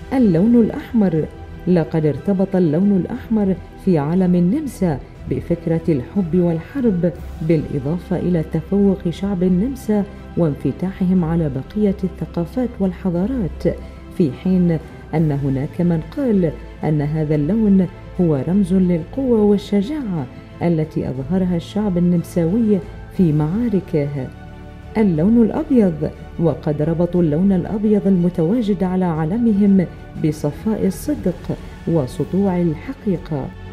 اللون الأحمر. لقد ارتبط اللون الأحمر في عالم النمسا بفكرة الحب والحرب، بالإضافة إلى تفوق شعب النمسا وانفتاحهم على بقية الثقافات والحضارات، في حين أن هناك من قال أن هذا اللون هو رمز للقوة والشجاعة التي أظهرها الشعب النمساوي في معاركه. اللون الأبيض. وقد ربطوا اللون الأبيض المتواجد على علمهم بصفاء الصدق وسطوع الحقيقة.